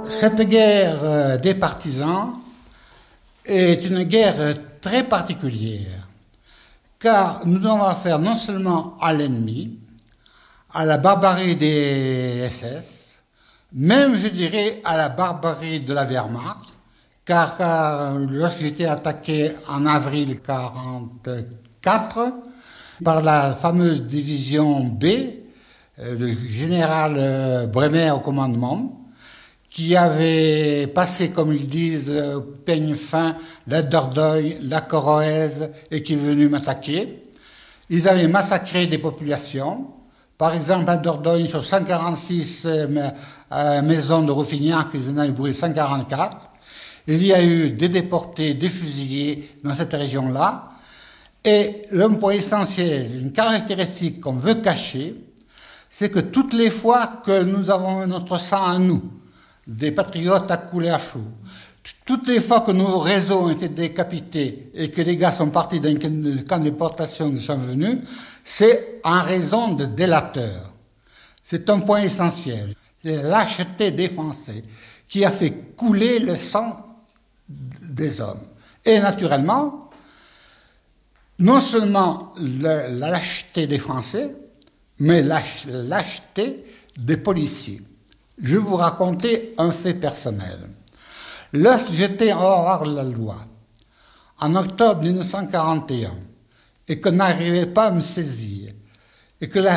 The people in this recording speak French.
Cette guerre des partisans est une guerre très particulière, car nous avons affaire non seulement à l'ennemi, à la barbarie des SS, même je dirais à la barbarie de la Wehrmacht, car lorsque j'ai été attaqué en avril 1944 par la fameuse division B, le général Bremer au commandement, qui avait passé, comme ils disent, au peigne fin, la Dordogne, la Corrèze, et qui est venu m'attaquer. Ils avaient massacré des populations. Par exemple, à Dordogne, sur 146 maisons de Rouffignac, ils en avaient brûlé 144. Il y a eu des déportés, des fusillés dans cette région-là. Et le point essentiel, une caractéristique qu'on veut cacher, c'est que toutes les fois que nous avons notre sang à nous, des patriotes à couler à flot, toutes les fois que nos réseaux ont été décapités et que les gars sont partis d'un camp de déportation, nous sommes venus, c'est en raison de délateurs. C'est un point essentiel. C'est la lâcheté des Français qui a fait couler le sang des hommes. Et naturellement, non seulement la lâcheté des Français, mais la lâcheté des policiers. Je vais vous raconter un fait personnel. Lorsque j'étais hors la loi, en octobre 1941, et qu'on n'arrivait pas à me saisir, et que la